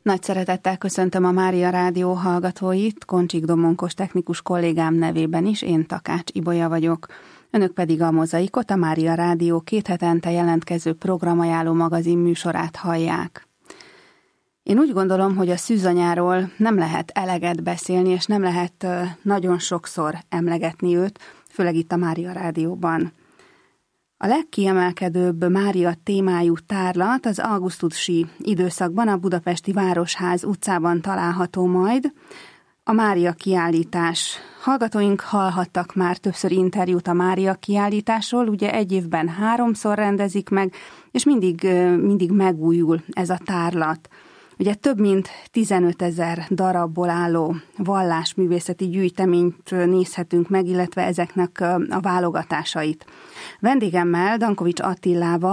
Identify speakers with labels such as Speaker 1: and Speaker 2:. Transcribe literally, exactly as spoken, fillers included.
Speaker 1: Nagy szeretettel köszöntöm a Mária Rádió hallgatóit, Koncsik Domonkos technikus kollégám nevében is, én Takács Ibolya vagyok. Önök pedig a Mozaikot, a Mária Rádió két hetente jelentkező programajánló magazin műsorát hallják. Én úgy gondolom, hogy a szűzanyáról nem lehet eleget beszélni, és nem lehet nagyon sokszor emlegetni őt, főleg itt a Mária Rádióban. A legkiemelkedőbb Mária témájú tárlat az augusztusi időszakban a budapesti Városház utcában található majd, a Mária kiállítás. Hallgatóink hallhattak már többször interjút a Mária kiállításról, ugye egy évben háromszor rendezik meg, és mindig, mindig megújul ez a tárlat. Ugye több mint tizenötezer darabból álló vallásművészeti gyűjteményt nézhetünk meg, illetve ezeknek a válogatásait. Vendégemmel, Dankovics Attilával,